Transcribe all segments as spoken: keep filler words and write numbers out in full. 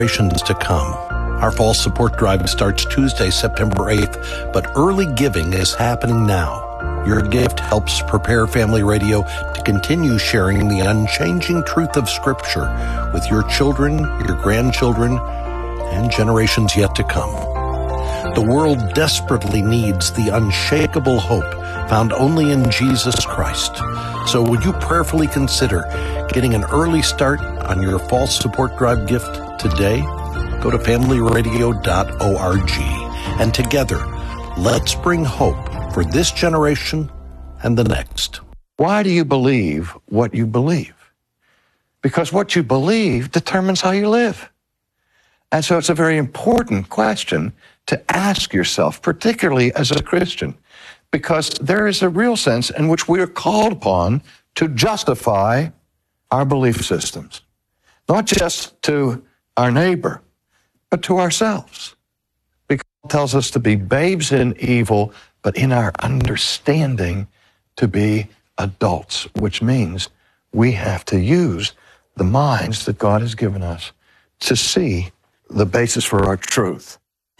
generations to come. Our fall support drive starts Tuesday, September eighth, but early giving is happening now. Your gift helps prepare Family Radio to continue sharing the unchanging truth of Scripture with your children, your grandchildren, and generations yet to come. The world desperately needs the unshakable hope found only in Jesus Christ. So would you prayerfully consider getting an early start on your fall support drive gift today? Go to family radio dot org, and together, let's bring hope for this generation and the next. Why do you believe what you believe? Because what you believe determines how you live. And so it's a very important question to ask yourself, particularly as a Christian, because there is a real sense in which we are called upon to justify our belief systems, not just to our neighbor, but to ourselves. Because it tells us to be babes in evil, but in our understanding to be adults, which means we have to use the minds that God has given us to see the basis for our truth.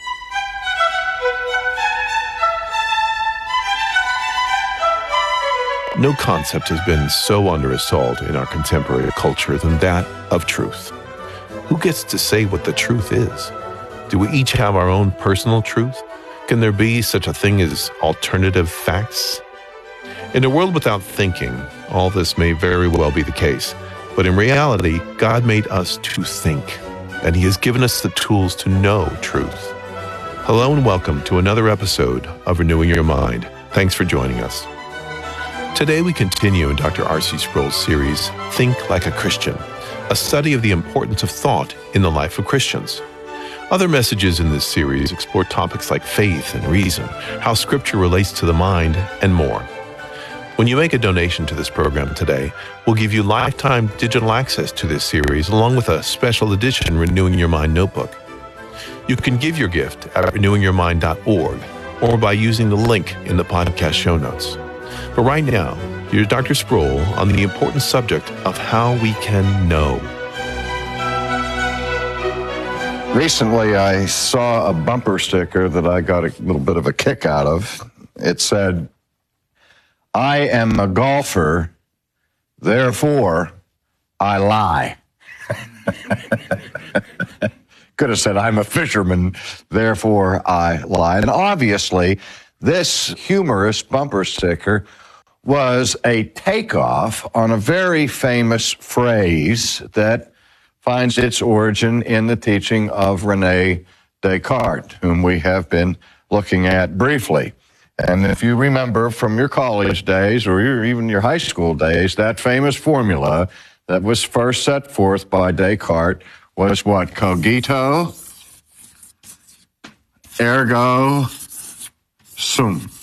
No concept has been so under assault in our contemporary culture than that of truth. Who gets to say what the truth is? Do we each have our own personal truth? Can there be such a thing as alternative facts? In a world without thinking, all this may very well be the case. But in reality, God made us to think, and He has given us the tools to know truth. Hello and welcome to another episode of Renewing Your Mind. Thanks for joining us. Today we continue in Doctor R C Sproul's series, Think Like a Christian, a study of the importance of thought in the life of Christians. Other messages in this series explore topics like faith and reason, how Scripture relates to the mind, and more. When you make a donation to this program today, we'll give you lifetime digital access to this series along with a special edition Renewing Your Mind notebook. You can give your gift at renewing your mind dot org or by using the link in the podcast show notes. But right now, here's Doctor Sproul on the important subject of how we can know. Recently, I saw a bumper sticker that I got a little bit of a kick out of. It said, "I am a golfer, therefore I lie." Could have said, "I'm a fisherman, therefore I lie." And obviously, this humorous bumper sticker was a takeoff on a very famous phrase that finds its origin in the teaching of René Descartes, whom we have been looking at briefly. And if you remember from your college days or your, even your high school days, that famous formula that was first set forth by Descartes was what? Cogito, ergo sum.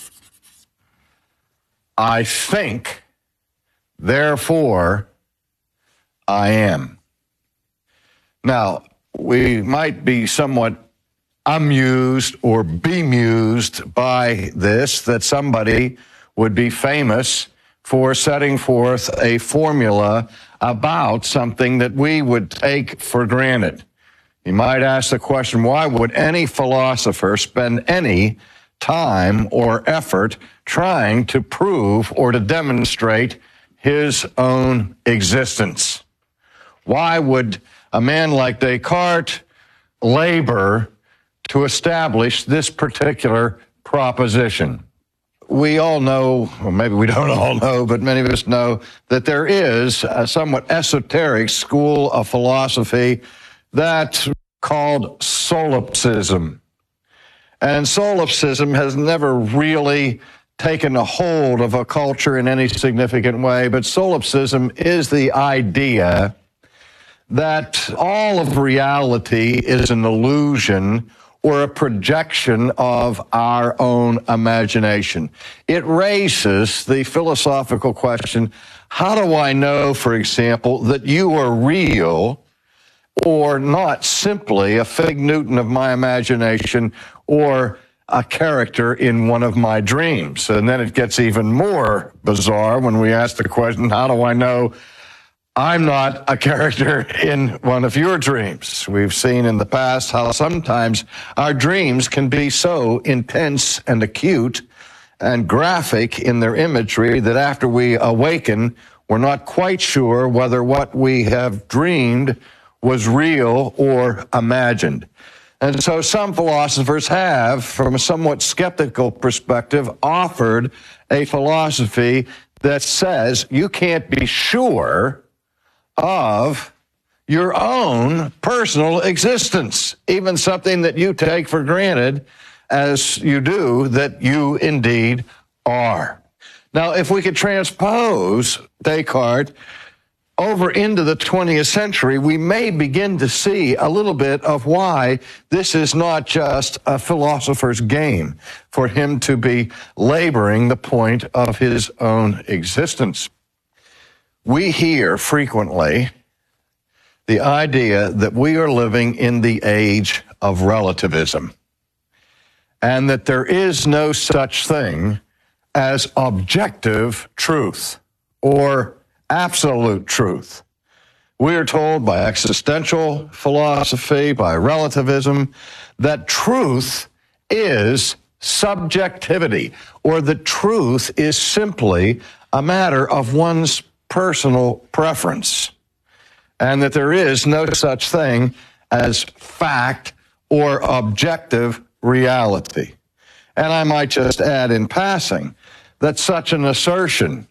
I think, therefore I am. Now, we might be somewhat amused or bemused by this, that somebody would be famous for setting forth a formula about something that we would take for granted. You might ask the question, why would any philosopher spend any time or effort trying to prove or to demonstrate his own existence? Why would a man like Descartes labor to establish this particular proposition? We all know, or maybe we don't all know, but many of us know that there is a somewhat esoteric school of philosophy that's called solipsism. And solipsism has never really taken a hold of a culture in any significant way, but solipsism is the idea that all of reality is an illusion or a projection of our own imagination. It raises the philosophical question, how do I know, for example, that you are real or not simply a fig Newton of my imagination or a character in one of my dreams? And then it gets even more bizarre when we ask the question, how do I know I'm not a character in one of your dreams. We've seen in the past how sometimes our dreams can be so intense and acute and graphic in their imagery that after we awaken, we're not quite sure whether what we have dreamed was real or imagined. And so some philosophers have, from a somewhat skeptical perspective, offered a philosophy that says you can't be sure of your own personal existence, even something that you take for granted as you do that you indeed are. Now, if we could transpose Descartes over into the twentieth century, we may begin to see a little bit of why this is not just a philosopher's game for him to be laboring the point of his own existence. We hear frequently the idea that we are living in the age of relativism and that there is no such thing as objective truth or absolute truth. We are told by existential philosophy, by relativism, that truth is subjectivity, or that truth is simply a matter of one's personal preference, and that there is no such thing as fact or objective reality. And I might just add in passing that such an assertion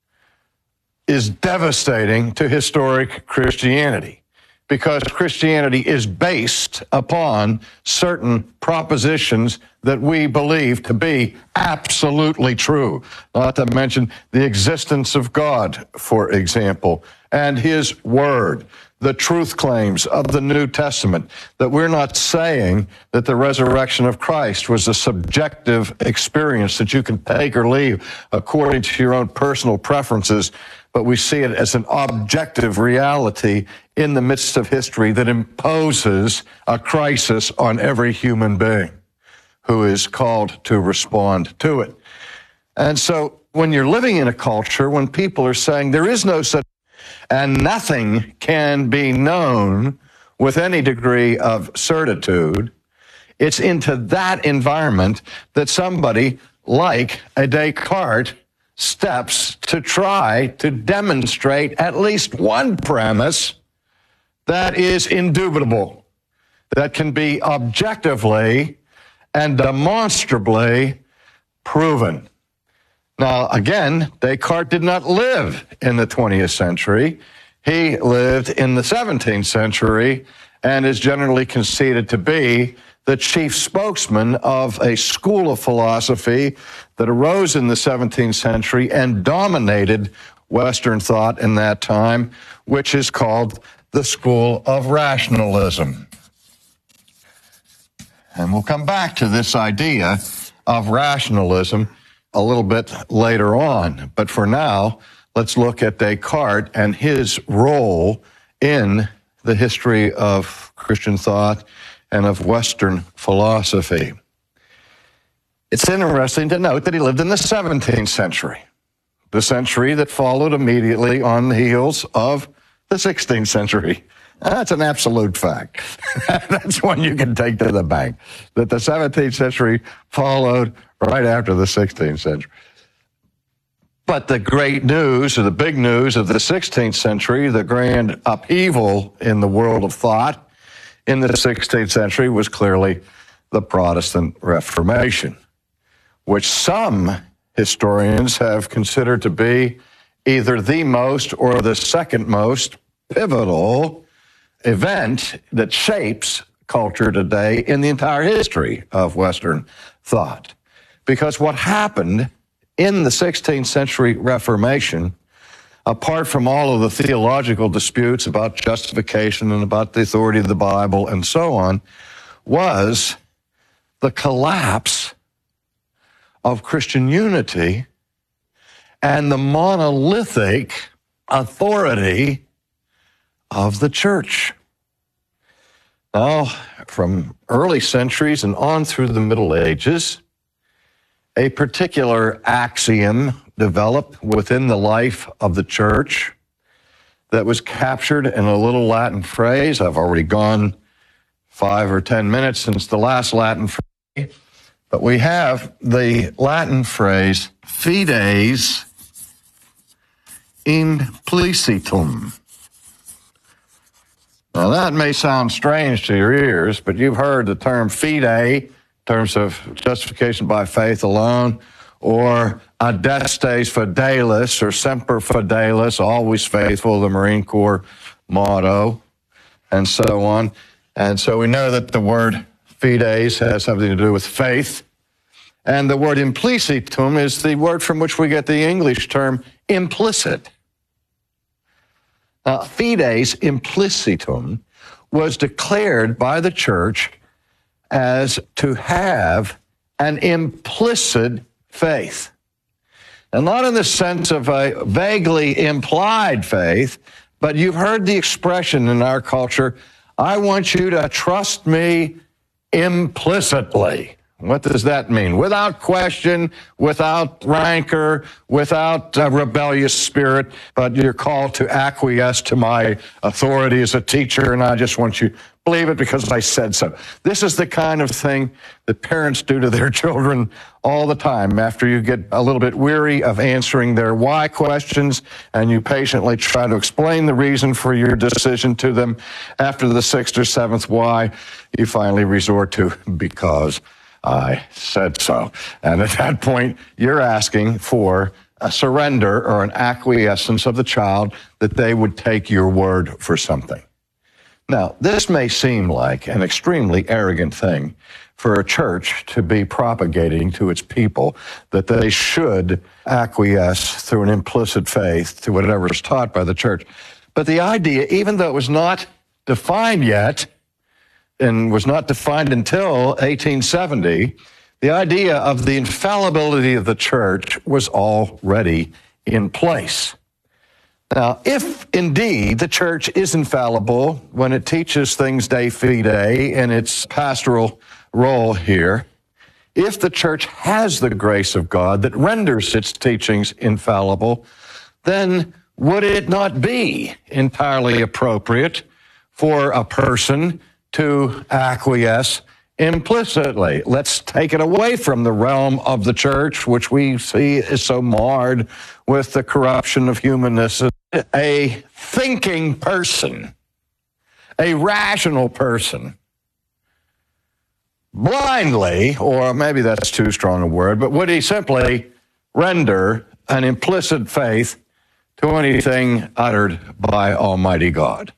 is devastating to historic Christianity, because Christianity is based upon certain propositions that we believe to be absolutely true, not to mention the existence of God, for example, and his word, the truth claims of the New Testament, that we're not saying that the resurrection of Christ was a subjective experience that you can take or leave according to your own personal preferences, but we see it as an objective reality in the midst of history that imposes a crisis on every human being who is called to respond to it. And so when you're living in a culture, when people are saying there is no such and nothing can be known with any degree of certitude, it's into that environment that somebody like a Descartes steps to try to demonstrate at least one premise that is indubitable, that can be objectively and demonstrably proven. Now, again, Descartes did not live in the twentieth century. He lived in the seventeenth century and is generally conceded to be the chief spokesman of a school of philosophy that arose in the seventeenth century and dominated Western thought in that time, which is called the school of rationalism. And we'll come back to this idea of rationalism a little bit later on. But for now, let's look at Descartes and his role in the history of Christian thought and of Western philosophy. It's interesting to note that he lived in the seventeenth century, the century that followed immediately on the heels of the sixteenth century. That's an absolute fact. That's one you can take to the bank, that the seventeenth century followed right after the sixteenth century. But the great news, or the big news of the sixteenth century, the grand upheaval in the world of thought in the sixteenth century, was clearly the Protestant Reformation, which some historians have considered to be either the most or the second most pivotal event that shapes culture today in the entire history of Western thought. Because what happened in the sixteenth century Reformation, apart from all of the theological disputes about justification and about the authority of the Bible and so on, was the collapse of Christian unity and the monolithic authority of the church. Now, from early centuries and on through the Middle Ages, a particular axiom developed within the life of the church that was captured in a little Latin phrase. I've already gone five or ten minutes since the last Latin phrase, but we have the Latin phrase fides implicitum. Now that may sound strange to your ears, but you've heard the term fide in terms of justification by faith alone, or adestes fidelis, or semper fidelis, always faithful, the Marine Corps motto, and so on. And so we know that the word fides has something to do with faith. And the word implicitum is the word from which we get the English term implicit. Now, fides implicitum was declared by the church as to have an implicit faith. And not in the sense of a vaguely implied faith, but you've heard the expression in our culture, I want you to trust me implicitly. What does that mean? Without question, without rancor, without a rebellious spirit, but you're called to acquiesce to my authority as a teacher, and I just want you to believe it because I said so. This is the kind of thing that parents do to their children all the time after you get a little bit weary of answering their why questions, and you patiently try to explain the reason for your decision to them. After the sixth or seventh why, you finally resort to because I said so. And at that point, you're asking for a surrender or an acquiescence of the child that they would take your word for something. Now, this may seem like an extremely arrogant thing for a church to be propagating to its people, that they should acquiesce through an implicit faith to whatever is taught by the church. But the idea, even though it was not defined yet, and was not defined until eighteen seventy, the idea of the infallibility of the church was already in place. Now, if indeed the church is infallible when it teaches things de fide in its pastoral role here, if the church has the grace of God that renders its teachings infallible, then would it not be entirely appropriate for a person to acquiesce implicitly? Let's take it away from the realm of the church, which we see is so marred with the corruption of humanness. A thinking person, a rational person, blindly, or maybe that's too strong a word, but would he simply render an implicit faith to anything uttered by Almighty God?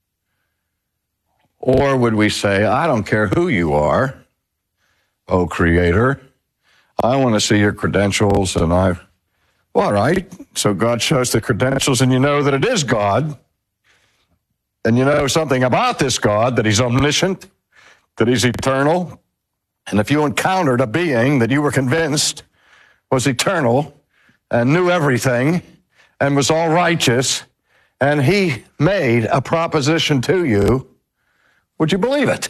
Or would we say, I don't care who you are, O Creator, I want to see your credentials, and I, well, all right, so God shows the credentials, and you know that it is God, and you know something about this God, that he's omniscient, that he's eternal, and if you encountered a being that you were convinced was eternal and knew everything and was all righteous, and he made a proposition to you, would you believe it?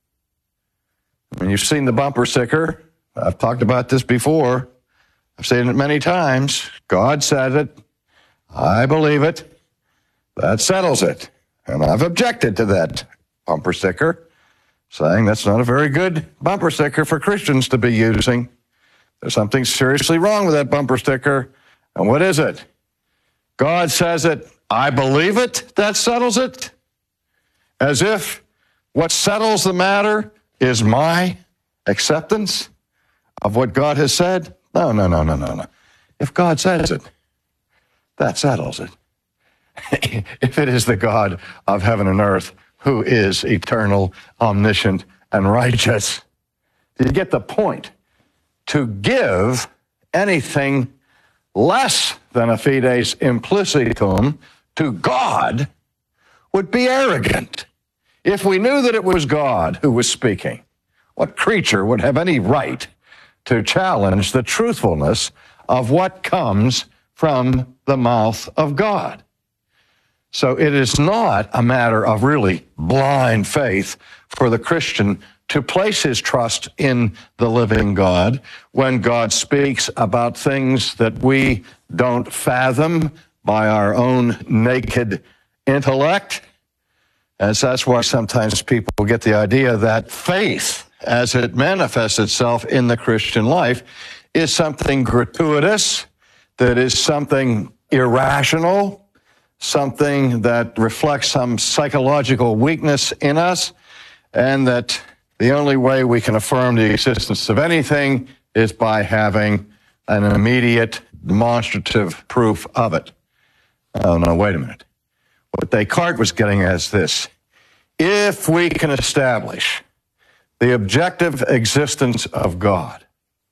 I mean, you've seen the bumper sticker. I've talked about this before. I've seen it many times. God said it. I believe it. That settles it. And I've objected to that bumper sticker, saying that's not a very good bumper sticker for Christians to be using. There's something seriously wrong with that bumper sticker. And what is it? God says it. I believe it. That settles it. As if what settles the matter is my acceptance of what God has said? No, no, no, no, no, no. If God says it, that settles it. If it is the God of heaven and earth who is eternal, omniscient, and righteous, do you get the point? To give anything less than a fides implicitum to God would be arrogant. If we knew that it was God who was speaking, what creature would have any right to challenge the truthfulness of what comes from the mouth of God? So it is not a matter of really blind faith for the Christian to place his trust in the living God when God speaks about things that we don't fathom by our own naked intellect. And so that's why sometimes people get the idea that faith, as it manifests itself in the Christian life, is something gratuitous, that is something irrational, something that reflects some psychological weakness in us, and that the only way we can affirm the existence of anything is by having an immediate, demonstrative proof of it. Oh, no, wait a minute. What Descartes was getting at is this. If we can establish the objective existence of God,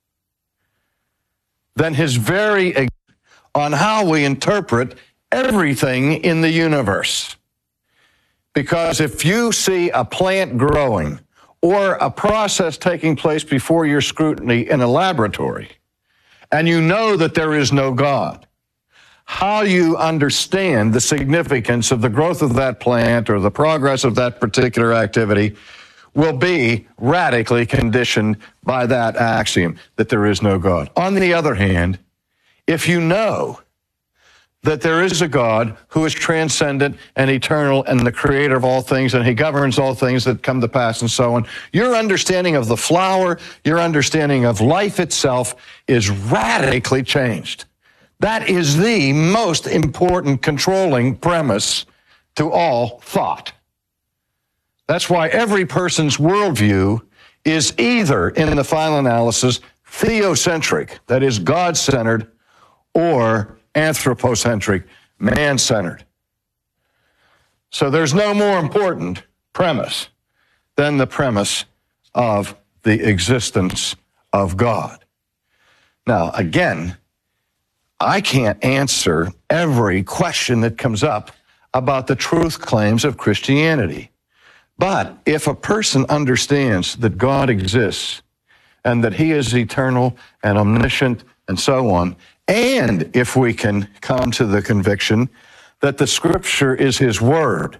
then his very on how we interpret everything in the universe. Because if you see a plant growing or a process taking place before your scrutiny in a laboratory, and you know that there is no God, how you understand the significance of the growth of that plant or the progress of that particular activity will be radically conditioned by that axiom that there is no God. On the other hand, if you know that there is a God who is transcendent and eternal and the creator of all things, and he governs all things that come to pass and so on, your understanding of the flower, your understanding of life itself is radically changed. That is the most important controlling premise to all thought. That's why every person's worldview is either, in the final analysis, theocentric, that is God-centered, or anthropocentric, man-centered. So there's no more important premise than the premise of the existence of God. Now, again, I can't answer every question that comes up about the truth claims of Christianity. But if a person understands that God exists and that he is eternal and omniscient and so on, and if we can come to the conviction that the Scripture is his word,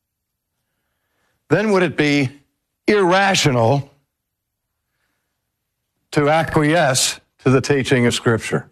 then would it be irrational to acquiesce to the teaching of Scripture?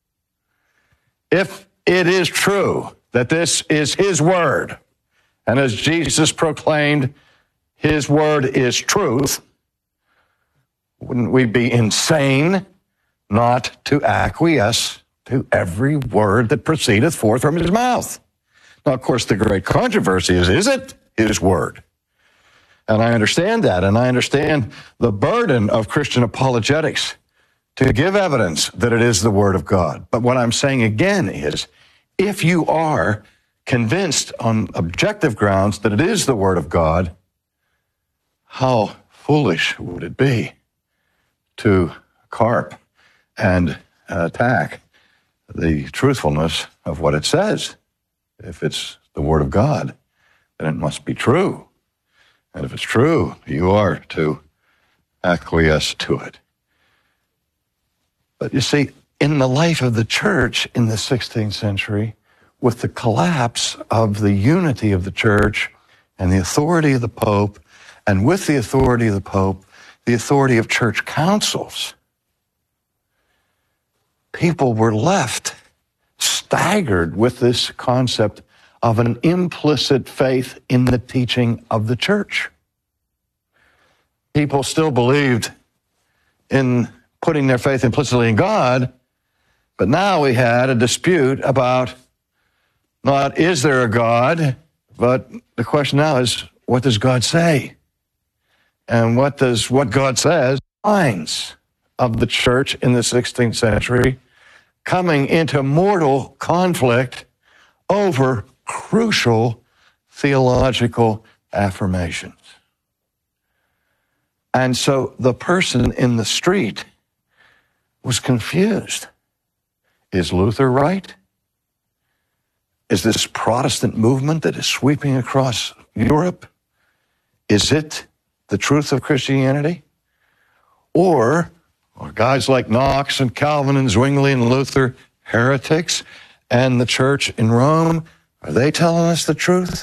If it is true that this is his word, and as Jesus proclaimed, his word is truth, wouldn't we be insane not to acquiesce to every word that proceedeth forth from his mouth? Now, of course, the great controversy is, is it his word? And I understand that, and I understand the burden of Christian apologetics to give evidence that it is the word of God. But what I'm saying again is, if you are convinced on objective grounds that it is the word of God, how foolish would it be to carp and attack the truthfulness of what it says? If it's the word of God, then it must be true. And if it's true, you are to acquiesce to it. But you see, in the life of the church in the sixteenth century, with the collapse of the unity of the church and the authority of the Pope, and with the authority of the Pope, the authority of church councils, people were left staggered with this concept of an implicit faith in the teaching of the church. People still believed in putting their faith implicitly in God, but now we had a dispute about not is there a God, but the question now is, what does God say? And what does what God says, lines of the church in the sixteenth century coming into mortal conflict over crucial theological affirmations. And so the person in the street was confused. Is Luther right? Is this Protestant movement that is sweeping across Europe, is it the truth of Christianity? Or are guys like Knox and Calvin and Zwingli and Luther heretics, and the church in Rome, are they telling us the truth?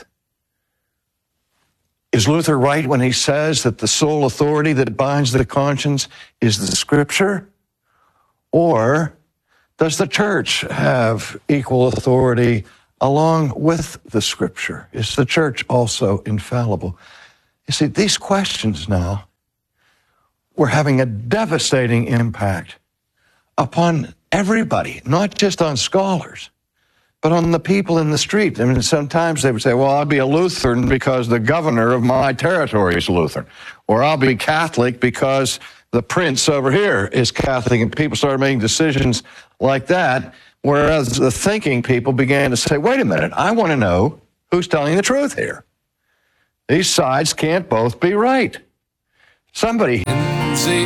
Is Luther right when he says that the sole authority that binds the conscience is the Scripture? Or does the church have equal authority along with the Scripture? Is the church also infallible? You see, these questions now were having a devastating impact upon everybody, not just on scholars, but on the people in the street. I mean, sometimes they would say, well, I'll be a Lutheran because the governor of my territory is Lutheran, or I'll be Catholic because the prince over here is Catholic, and people started making decisions like that, whereas the thinking people began to say, wait a minute, I want to know who's telling the truth here. These sides can't both be right. Somebody... In the